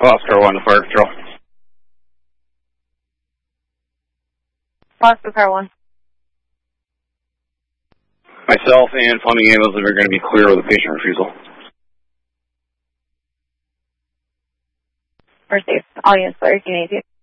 Oscar 1 to Fire Patrol. Oscar Car 1. Myself and funding ambulance are going to be clear with a patient refusal. We're safe. All units clear if you need to.